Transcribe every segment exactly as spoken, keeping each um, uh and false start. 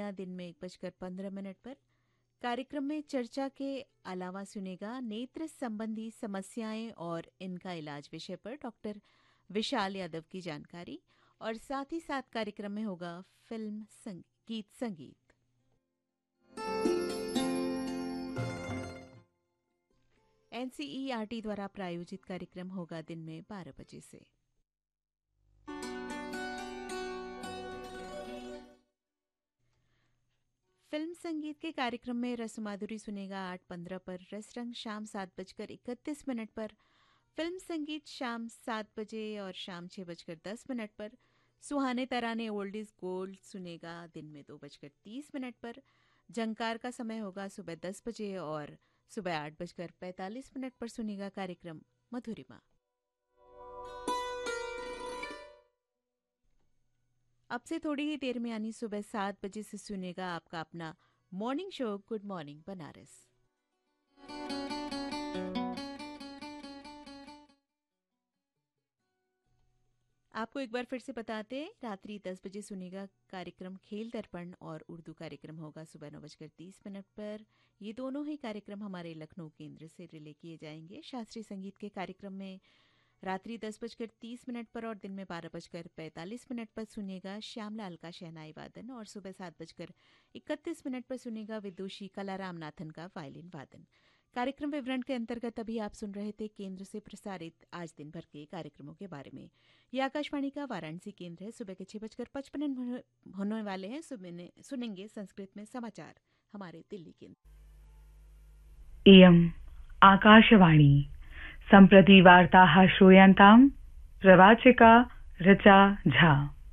समय दिन में एक बजकर पंद्रह मिनट पर। कार्यक्रम में चर्चा के अलावा सुनेगा नेत्र संबंधी समस्याएं और इनका इलाज विषय पर डॉक्टर विशाल यादव की जानकारी, और साथ ही साथ कार्यक्रम में होगा फिल्म संगीत संगीत। एनसीईआरटी द्वारा प्रायोजित कार्यक्रम होगा दिन में बारह बजे से। फिल्म संगीत के कार्यक्रम में रसमाधुरी सुनेगा आठ पंद्रह पर, रसरंग शाम सात बजकर इकतीस मिनट पर, फिल्म संगीत शाम सात बजे और शाम छः बजकर दस मिनट पर, सुहाने तराने ओल्ड इज गोल्ड सुनेगा दिन में दो बजकर तीस मिनट पर, झंकार का समय होगा सुबह दस बजे और सुबह आठ बजकर पैंतालीस मिनट पर सुनेगा कार्यक्रम मधुरिमा। अब से थोड़ी ही देर में यानी सुबह सात बजे से सुनेगा आपका अपना मॉर्निंग शो गुड मॉर्निंग बनारस। आपको एक बार फिर से बताते हैं, रात्रि दस बजे सुनेगा कार्यक्रम खेल दर्पण और उर्दू कार्यक्रम होगा सुबह नौ बजकर तीस मिनट पर। ये दोनों ही कार्यक्रम हमारे लखनऊ केंद्र से रिले किए जाएंगे। शास्त्रीय संगीत के कार्यक्रम में रात्रि दस बजकर तीस मिनट पर और दिन में बारह बजकर पैंतालीस मिनट पर सुनेगा श्यामलाल का शहनाई वादन, और सुबह सात बजकर इकतीस मिनट पर सुनेगा विदुषी कलाराम नाथन का वायलिन वादन। कार्यक्रम विवरण के अंतर्गत अभी आप सुन रहे थे केंद्र से प्रसारित आज दिन भर के कार्यक्रमों के बारे में। ये आकाशवाणी का वाराणसी केंद्र है। सुबह के छह बजकर पचपन मिनट होने वाले हैं। सुनेंगे संस्कृत में समाचार हमारे दिल्ली केंद्र। इयम् आकाशवाणी सम्प्रति वार्ताः श्रूयन्ताम् प्रवाचिका ऋचा झा।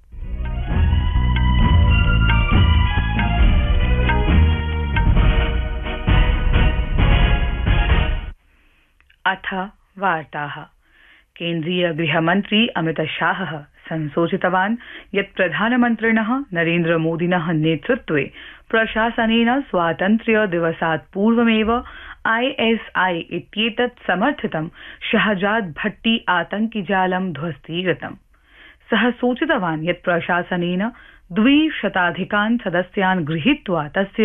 अथ वार्ताः। केन्द्रीय गृहमन्त्री अमित शाहः संसूचितवान् यत् प्रधानमन्त्रिणः नरेन्द्र मोदिनः नेतृत्वे प्रशासनेन स्वातन्त्र्य दिवसात् पूर्वमेव आईएसआई इत्येतत् समर्थितं शहजाद भट्टी आतंकिजालं ध्वस्तीकृतम्। सः सूचितवान् यत् प्रशासनेन द्विशताधिकान् सदस्यान् गृहीत्वा तस्य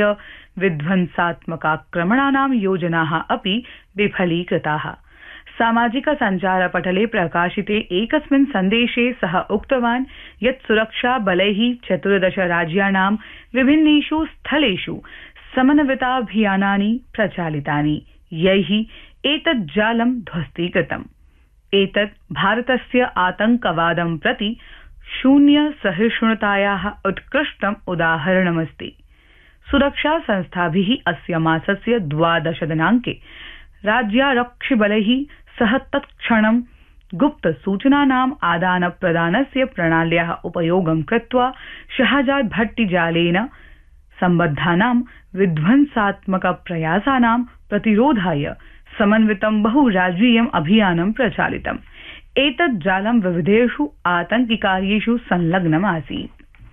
विध्वंसात्मकाक्रमणानां योजनाः अपि विफलीकृताः। सामाजिक सञ्चारपटले प्रकाशिते एकस्मिन् सन्देशे सः उक्तवान् यत् सुरक्षाबलैः चतुर्दश राज्याणां विभिन्नेषु स्थलेषु समन्विताभियानानि प्रचालितानि, यैः एतत् जालं ध्वस्तीकृतम्। एतत् भारतस्य आतंकवादं प्रति शून्य सहिष्णुतायाः उत्कृष्टम् उदाहरणमस्ति। सुरक्षा संस्थाभिः अस्य मासस्य द्वादश दिनाङ्के राज्यारक्षिबलैः सह तत्क्षणं गुप्त सूचनानाम् आदान प्रदानस्य प्रणाल्याः उपयोगं कृत्वा शहजाद भट्टी जालेन सम्बद्धानां विध्वंसात्मक प्रयासानां प्रतिरोधाय समन्वितं बहुराज्यीयम् अभियानं प्रचालितम्। एतत् जालं विविधेषु आतंकिकार्येषु संलग्नमासीत्।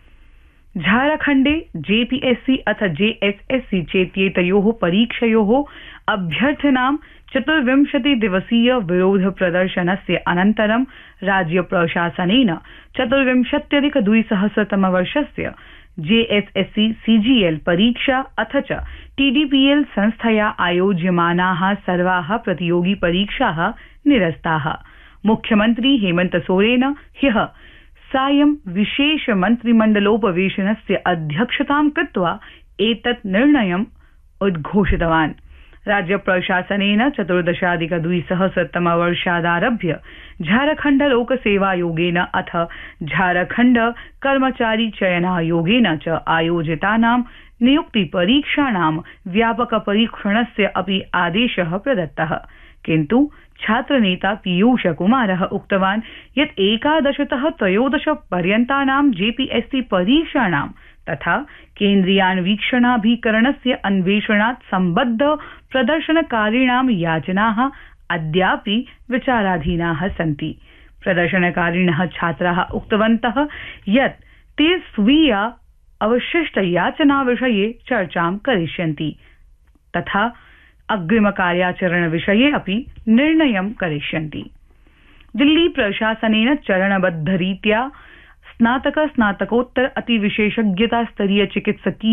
झारखण्डे जेपीएससी अथ जेएसएससी चेत्येतयोः परीक्षयोः अभ्यर्थिनां चतुर्विंशति दिवसीय विरोध प्रदर्शनस्य अनन्तरं राज्य प्रशासनेन चतुर्विंशत्यधिक द्विसहस्रतमवर्षस्य जेएसएससी सीजीएल परीक्षा अथ च टीडीपीएल संस्थया आयोज्यमानाः सर्वाः प्रतियोगी परीक्षाः निरस्ताः। मुख्यमन्त्री हेमन्त सोरेन ह्यः सायं विशेष मन्त्रिमण्डलोपवेशनस्य अध्यक्षतां कृत्वा एतत् निर्णयम् उद्घोषितवान्। राज्य प्रशासनेन चतुर्दशाधिक द्विसहस्रतमवर्षादारभ्य झारखण्ड लोकसेवायोगेन अथ झारखण्ड कर्मचारी चयनायोगेन च आयोजितानां नियुक्तिपरीक्षाणां व्यापक परीक्षणस्य अपि आदेशः प्रदत्तः। किन्तु छात्रनेता पीयूष कुमारः उक्तवान् यत् एकादशतः त्रयोदश पर्यन्तानां जेपीएससी परीक्षाणां तथा केन्द्रीयान्वीक्षणाभिकरणस्य अन्वेषणात् सम्बद्ध प्रदर्शनकारिणां याचनाः अद्यापि विचाराधीनाः सन्ति। प्रदर्शनकारिणः छात्राः उक्तवन्तः यत् ते स्वीया अवशिष्ट याचना विषये चर्चां करिष्यन्ति तथा अग्रिम कार्याचरण विषये अपि निर्णयं करिष्यन्ति। दिल्ली प्रशासनेन चरणबद्धरीत्या स्नातक स्नातकोत्तर अतिविशेषज्ञता स्तरीय चिकित्सकीय